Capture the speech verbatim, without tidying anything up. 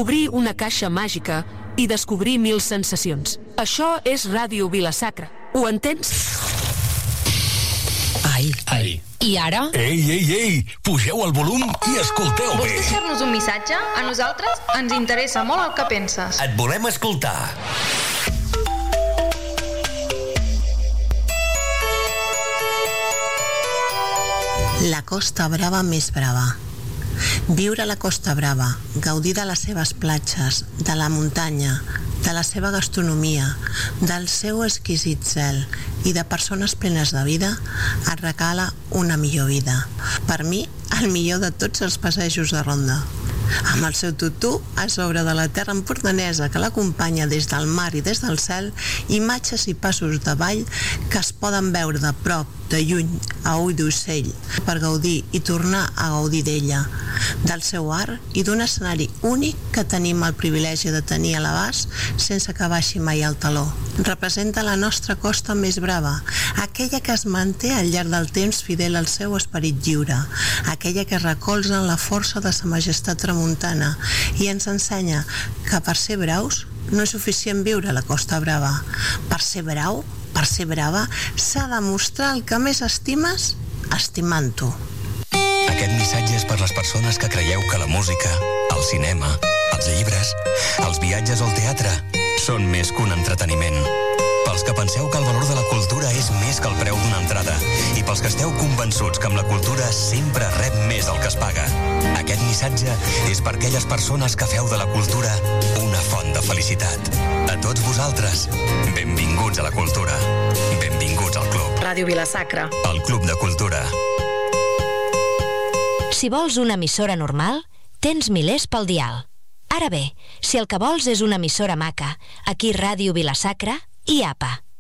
obrir una caixa màgica i descobrir mil sensacions. Això és Ràdio Vila-sacra. Ho entens? Ai. Ai. I ara? Ei, ei, ei! Pugeu el volum i escolteu Vols bé. deixar-nos un missatge? A nosaltres ens interessa molt el que penses. Et volem escoltar. La Costa Brava més brava. Viure a la Costa Brava, gaudir de les seves platges, de la muntanya, de la seva gastronomia, del seu exquisit cel i de persones plenes de vida, et regala una millor vida. Per mi, el millor de tots els passejos de ronda. Amb el seu tutú a sobre de la terra empordanesa que l'acompanya des del mar i des del cel, imatges i passos de ball que es poden veure de prop, de lluny, a ull d'ocell, per gaudir i tornar a gaudir d'ella, del seu art i d'un escenari únic que tenim el privilegi de tenir a l'abast sense que baixi mai el taló. Representa la nostra costa més brava, aquella que es manté al llarg del temps fidel al seu esperit lliure, aquella que recolza en la força de sa majestat tramuntana i ens ensenya que per ser braus no és suficient viure a la Costa Brava. Per ser brau, per ser brava, s'ha de mostrar el que més estimes estimant-ho. Aquest missatge és per les persones que creieu que la música, el cinema, els llibres, els viatges o el teatre són més que un entreteniment. Pels que penseu que el valor de la cultura és més que el preu d'una entrada i pels que esteu convençuts que amb la cultura sempre rep més del que es paga. Aquest missatge és per aquelles persones que feu de la cultura una font de felicitat. A tots vosaltres, benvinguts a la cultura. Benvinguts al club. Ràdio Vila-sacra. El Club de Cultura. Si vols una emissora normal, tens milers pel dial. Ara bé, si el que vols és una emissora maca, aquí Ràdio Vila-sacra i A P A.